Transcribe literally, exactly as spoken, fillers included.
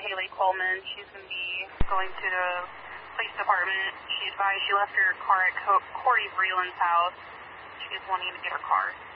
Haley Coleman. She's going to be going to the police department. She advised she left her car at Co- Corey Vreeland's house. She's wanting to get her car.